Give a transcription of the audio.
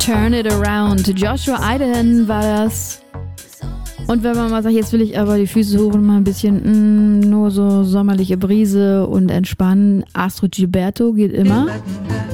Turn It Around. Joshua Idaho war das. Und wenn man mal sagt, jetzt will ich aber die Füße hoch und mal ein bisschen nur so sommerliche Brise und entspannen, Astrid Gilberto geht immer.